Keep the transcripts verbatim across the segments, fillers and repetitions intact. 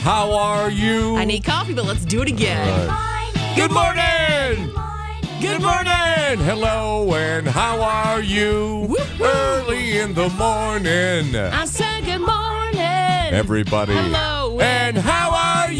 How are you? I need coffee, but let's do it again. Right. Good morning. Good morning. Hello, and how are you? Woo-hoo. Early in the morning. I said good morning. Everybody. Hello. And how are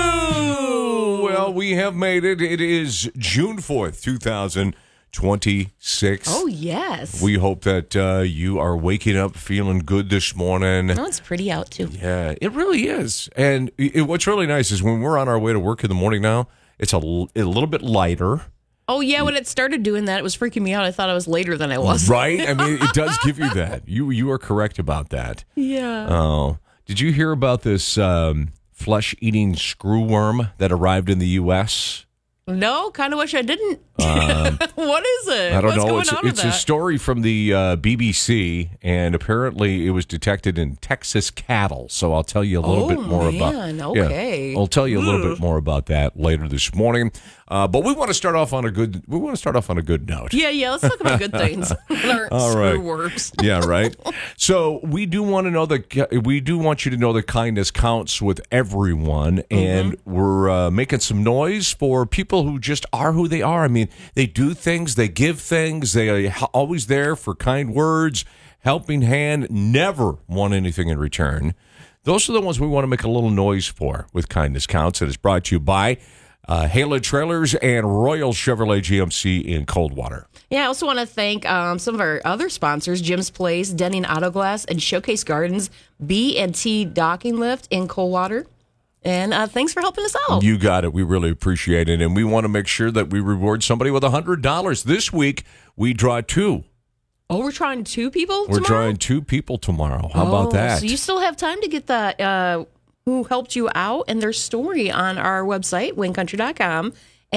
you? Well, we have made it. It is June fourth, two thousand twenty-six. Oh, yes. We hope that uh, you are waking up feeling good this morning. Oh, it's pretty out, too. Yeah, it really is. And it, what's really nice is when we're on our way to work in the morning now, it's a, l- a little bit lighter. Oh, yeah, when it started doing that, it was freaking me out. I thought I was later than I was. Right? I mean, it does give you that. You you are correct about that. Yeah. Oh. Did you hear about this um, flesh-eating screwworm that arrived in the U S? No, kind of wish I didn't. Um, what is it? I don't What's know. going It's, on it's with a that? story from the uh, B B C, and apparently it was detected in Texas cattle. So I'll tell you a little Oh, bit more man. about. Okay. Yeah, I'll tell you a little Ugh. bit more about that later this morning. Uh, but we want to start off on a good. We want to start off on a good note. Yeah, yeah, let's talk about good things. Our All right. screw worms. Yeah, right. So we do want to know that we do want you to know that kindness counts with everyone, and Mm-hmm. we're uh, making some noise for people who just are who they are. I mean, they do things, they give things, they are always there for kind words, helping hand, never want anything in return. Those are the ones we want to make a little noise for with Kindness Counts. It is brought to you by uh, Hala Trailers and Royal Chevrolet G M C in Coldwater. Yeah, I also want to thank um, some of our other sponsors, Jim's Place, Denning Auto Glass, and Showcase Gardens, B and T Docking Lift in Coldwater. And uh, thanks for helping us out. You got it. We really appreciate it. And we want to make sure that we reward somebody with one hundred dollars. This week, we draw two. Oh, we're trying two people We're tomorrow? drawing two people tomorrow. How Oh, about that? So you still have time to get that, uh, who helped you out and their story on our website, wayne country dot com.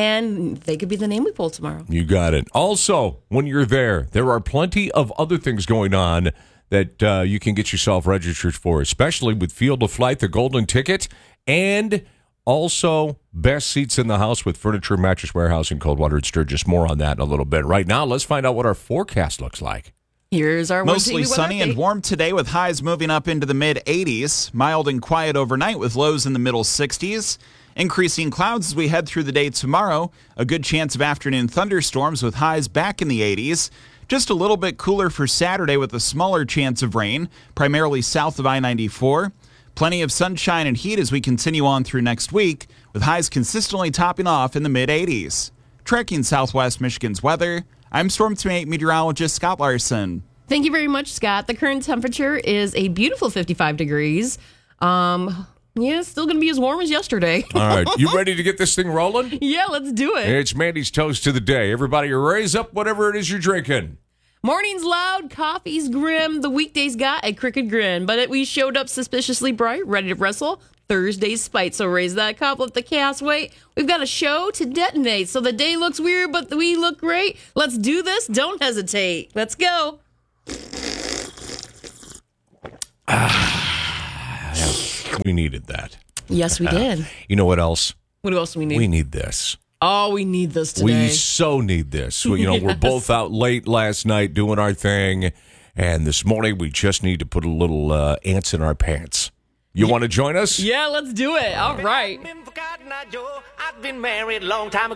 And they could be the name we pull tomorrow. You got it. Also, when you're there, there are plenty of other things going on that uh, you can get yourself registered for, especially with Field of Flight, the Golden Ticket, and also best seats in the house with Furniture Mattress Warehouse in Coldwater and Sturgis. More on that in a little bit. Right now, let's find out what our forecast looks like. Here's our Mostly weather sunny and update. warm today with highs moving up into the mid eighties. Mild and quiet overnight with lows in the middle sixties. Increasing clouds as we head through the day tomorrow. A good chance of afternoon thunderstorms with highs back in the eighties. Just a little bit cooler for Saturday with a smaller chance of rain, primarily south of I ninety-four. Plenty of sunshine and heat as we continue on through next week, with highs consistently topping off in the mid eighties. Tracking Southwest Michigan's weather, I'm Storm Team eight meteorologist Scott Larson. Thank you very much, Scott. The current temperature is a beautiful fifty-five degrees. Um, yeah, it's still going to be as warm as yesterday. All right. You ready to get this thing rolling? Yeah, let's do it. It's Mandy's Toast of the Day. Everybody raise up whatever it is you're drinking. Morning's loud, coffee's grim. The weekdays got a crooked grin, but it, we showed up suspiciously bright, ready to wrestle Thursday's spite. So raise that cup, let the chaos wait. We've got a show to detonate. So the day looks weird, but we look great. Let's do this. Don't hesitate. Let's go. We needed that. Yes, we did. You know what else? What else do we need? We need this. oh, we need this today. We so need this. We- You know, we're Yes. both out late last night doing our thing, and this morning we just need to put a little uh, ants in our pants. You want to join us? yeah, let's do it. All right. Been forgotten, I, Joe. I've been married a long time ago.